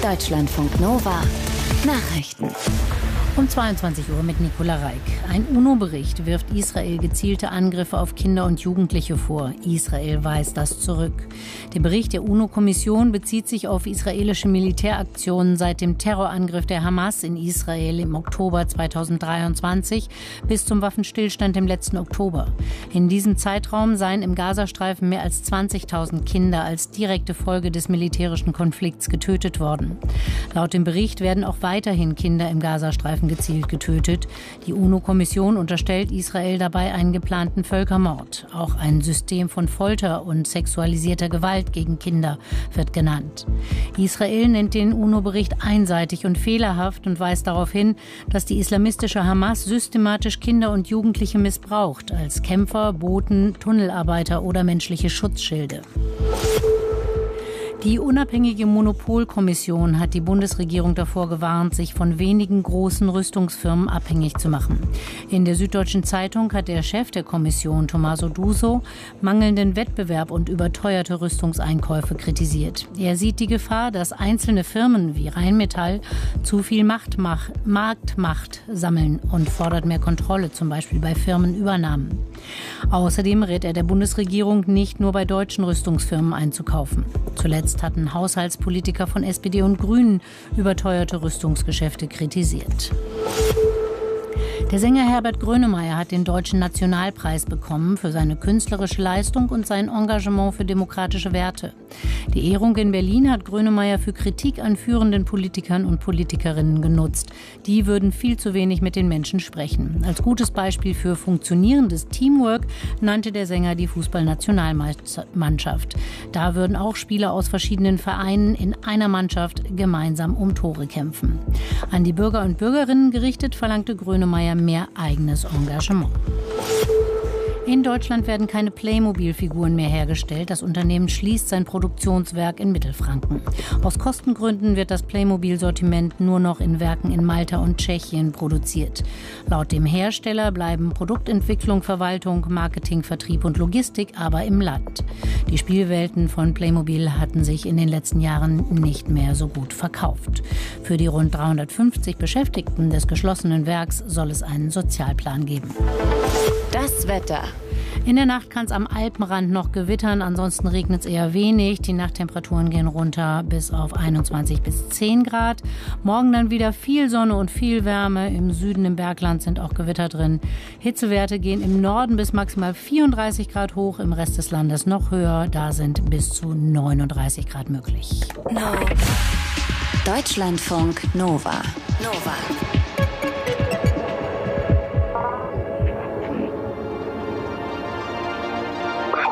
Deutschlandfunk Nova Nachrichten. Um 22 Uhr mit Nicola Reik. Ein UNO-Bericht wirft Israel gezielte Angriffe auf Kinder und Jugendliche vor. Israel weist das zurück. Der Bericht der UNO-Kommission bezieht sich auf israelische Militäraktionen seit dem Terrorangriff der Hamas in Israel im Oktober 2023 bis zum Waffenstillstand im letzten Oktober. In diesem Zeitraum seien im Gazastreifen mehr als 20.000 Kinder als direkte Folge des militärischen Konflikts getötet worden. Laut dem Bericht werden auch weiterhin Kinder im Gazastreifen gezielt getötet. Die UNO-Kommission unterstellt Israel dabei einen geplanten Völkermord. Auch ein System von Folter und sexualisierter Gewalt gegen Kinder wird genannt. Israel nennt den UNO-Bericht einseitig und fehlerhaft und weist darauf hin, dass die islamistische Hamas systematisch Kinder und Jugendliche missbraucht, als Kämpfer, Boten, Tunnelarbeiter oder menschliche Schutzschilde. Die unabhängige Monopolkommission hat die Bundesregierung davor gewarnt, sich von wenigen großen Rüstungsfirmen abhängig zu machen. In der Süddeutschen Zeitung hat der Chef der Kommission, Tommaso Duso, mangelnden Wettbewerb und überteuerte Rüstungseinkäufe kritisiert. Er sieht die Gefahr, dass einzelne Firmen wie Rheinmetall zu viel Marktmacht sammeln und fordert mehr Kontrolle, zum Beispiel bei Firmenübernahmen. Außerdem rät er der Bundesregierung, nicht nur bei deutschen Rüstungsfirmen einzukaufen. Zuletzt hatten Haushaltspolitiker von SPD und Grünen überteuerte Rüstungsgeschäfte kritisiert. Der Sänger Herbert Grönemeyer hat den Deutschen Nationalpreis bekommen für seine künstlerische Leistung und sein Engagement für demokratische Werte. Die Ehrung in Berlin hat Grönemeyer für Kritik an führenden Politikern und Politikerinnen genutzt. Die würden viel zu wenig mit den Menschen sprechen. Als gutes Beispiel für funktionierendes Teamwork nannte der Sänger die Fußballnationalmannschaft. Da würden auch Spieler aus verschiedenen Vereinen in einer Mannschaft gemeinsam um Tore kämpfen. An die Bürger und Bürgerinnen gerichtet verlangte Grönemeyer mehr eigenes Engagement. In Deutschland werden keine Playmobil-Figuren mehr hergestellt. Das Unternehmen schließt sein Produktionswerk in Mittelfranken. Aus Kostengründen wird das Playmobil-Sortiment nur noch in Werken in Malta und Tschechien produziert. Laut dem Hersteller bleiben Produktentwicklung, Verwaltung, Marketing, Vertrieb und Logistik aber im Land. Die Spielwelten von Playmobil hatten sich in den letzten Jahren nicht mehr so gut verkauft. Für die rund 350 Beschäftigten des geschlossenen Werks soll es einen Sozialplan geben. Das Wetter. In der Nacht kann es am Alpenrand noch gewittern, ansonsten regnet es eher wenig. Die Nachttemperaturen gehen runter bis auf 21 bis 10 Grad. Morgen dann wieder viel Sonne und viel Wärme. Im Süden, im Bergland sind auch Gewitter drin. Hitzewerte gehen im Norden bis maximal 34 Grad hoch, im Rest des Landes noch höher. Da sind bis zu 39 Grad möglich. Deutschlandfunk Nova.